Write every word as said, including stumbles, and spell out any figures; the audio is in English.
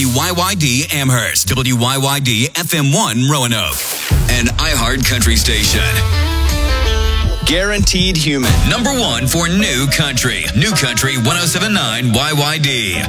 W Y Y D Amherst, W Y Y D F M one Roanoke, and iHeart Country Station. Guaranteed Human. Number one for New Country. New Country one oh seven point nine Y Y D.